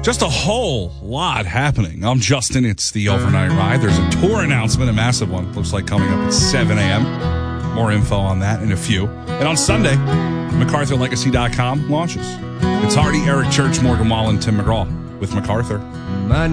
Just a whole lot happening. I'm Justin. It's the Overnight Ride. There's a tour announcement, a massive one. Looks like coming up at 7 a.m. More info on that in a few. And on Sunday, MacArthurLegacy.com launches. It's Hardy, Eric Church, Morgan Wallen, Tim McGraw with MacArthur.